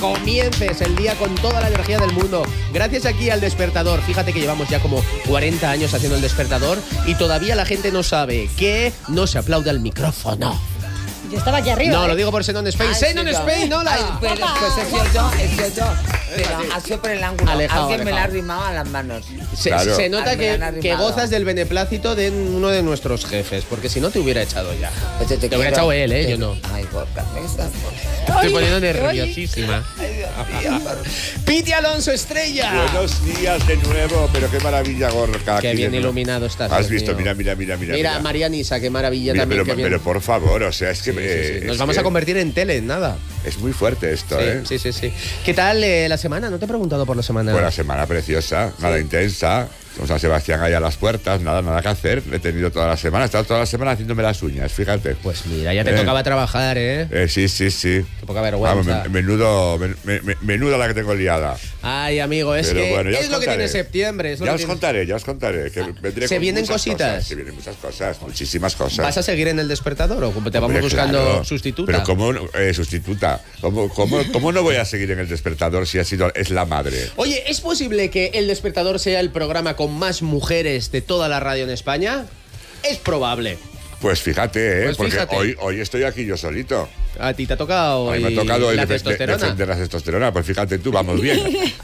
comiences el día con toda la energía del mundo. Gracias aquí al despertador. Fíjate que llevamos ya como 40 años haciendo el despertador y todavía la gente no sabe que no se aplaude al micrófono. Yo estaba aquí arriba. No, lo digo por Xenon Spain. ¡Xenon Spain, hola! Pues es cierto. Pero ha sido por el ángulo. Alguien me la ha arrimado a las manos. Se nota que gozas del beneplácito de uno de nuestros jefes, porque si no te hubiera echado ya. Pues te hubiera echado él, yo no. Ay, Gorka, me estás Estoy poniendo nerviosísima. Piti Alonso Estrella. Buenos días de nuevo, pero qué maravilla, Gorka. Qué bien iluminado estás. ¿Has visto? Mira. Mira, María Nisa, qué maravilla también. Pero por favor, o sea, es que... Sí. Nos vamos a convertir en tele, en nada. Es muy fuerte esto, ¿eh? Sí. ¿Qué tal la semana? ¿No te he preguntado por la semana? Pues la semana preciosa, nada intensa. O sea, Sebastián ahí a las puertas, nada que hacer. He tenido toda la semana, he estado toda la semana haciéndome las uñas, fíjate. Pues mira, ya te tocaba trabajar, ¿eh? Sí. Qué poca vergüenza. Menudo la que tengo liada. Ay, amigo, es lo que tiene septiembre. Ya os contaré. Que vendré ¿Se con vienen muchas cositas? Cosas, se vienen muchas cosas, muchísimas cosas. ¿Vas a seguir en el despertador o te vamos buscando sustituta? Pero ¿cómo sustituta? ¿Cómo no voy a seguir en el despertador si es la madre? Oye, ¿es posible que el despertador sea el programa con más mujeres de toda la radio en España? Es probable. Pues fíjate, Pues porque fíjate. Hoy estoy aquí yo solito. ¿A ti te ha tocado hoy? Me ha tocado hoy la defender testosterona. la testosterona. Pues fíjate tú, vamos bien.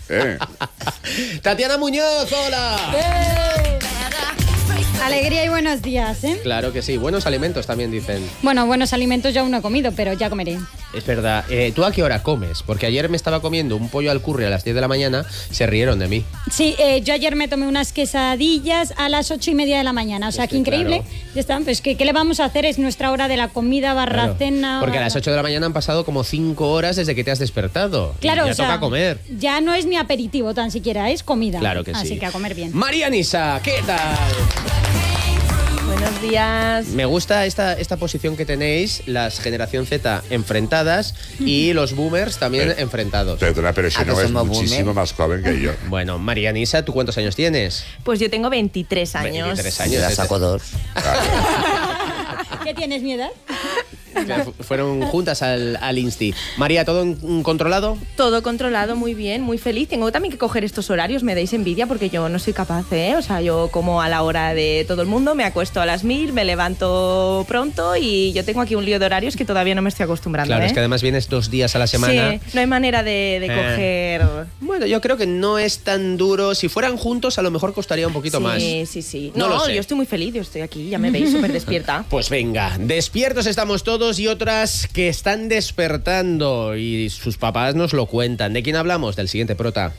Tatiana Muñoz, hola. Alegría y buenos días, ¿eh? Claro que sí, buenos alimentos también dicen. Bueno, buenos alimentos ya aún no he comido, pero ya comeré. Es verdad. ¿Tú a qué hora comes? Porque ayer me estaba comiendo un pollo al curry a las 10 de la mañana, se rieron de mí. Sí, yo ayer me tomé unas quesadillas a las 8:30 de la mañana, o sea, que increíble. Claro. Ya está, pues ¿qué le vamos a hacer? Es nuestra hora de la comida barra cena. Porque a las 8 de la mañana han pasado como 5 horas desde que te has despertado. Claro, ya o sea, toca comer. Ya no es ni aperitivo tan siquiera, es comida. Claro que sí. Así que a comer bien. María Nisa, ¿qué tal? Buenos días. Me gusta esta posición que tenéis, las generación Z enfrentadas y los boomers también enfrentados. Perdona, pero ese ¿A que no es somos muchísimo boomer? más joven que yo. Bueno, María Nisa, ¿tú cuántos años tienes? Pues yo tengo 23 años. 23 años. Ya saco 2. ¿Qué tienes, mi edad? Fueron juntas al Insti. María, ¿todo controlado? Todo controlado, muy bien, muy feliz. Tengo también que coger estos horarios, me dais envidia porque yo no soy capaz, ¿eh? O sea, yo como a la hora de todo el mundo, me acuesto a las 1000, me levanto pronto y yo tengo aquí un lío de horarios que todavía no me estoy acostumbrando. Claro, ¿eh? es que además vienes 2 días a la semana. Sí, no hay manera de coger... Bueno, yo creo que no es tan duro. Si fueran juntos, a lo mejor costaría un poquito más. Sí. No lo sé. Yo estoy muy feliz, yo estoy aquí, ya me veis súper despierta. Pues venga, despiertos estamos todos y otras que están despertando y sus papás nos lo cuentan. ¿De quién hablamos? Del siguiente prota.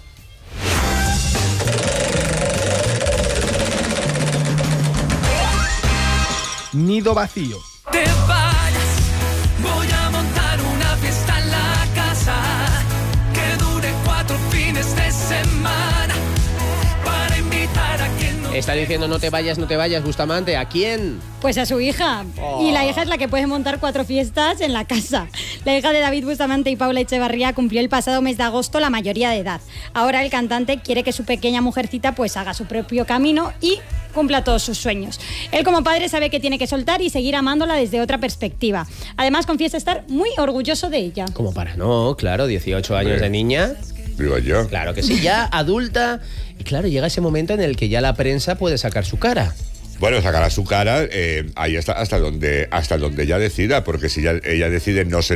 Nido vacío. Te vayas, voy a montar una fiesta en la casa que dure 4 fines de semana para invitar a quien no. Está diciendo no te vayas, Bustamante. ¿A quién? Pues a su hija. Y la hija es la que puede montar 4 fiestas en la casa. La hija de David Bustamante y Paula Echevarría cumplió el pasado mes de agosto la mayoría de edad. Ahora el cantante quiere que su pequeña mujercita pues haga su propio camino y cumpla todos sus sueños. Él como padre sabe que tiene que soltar y seguir amándola desde otra perspectiva. Además confiesa estar muy orgulloso de ella. Como para no, claro, 18 años de niña. Digo yo. Claro que sí, ya adulta. Y claro, llega ese momento en el que ya la prensa puede sacar su cara. Bueno, sacará su cara ahí hasta donde ella decida, porque si ella decide no ser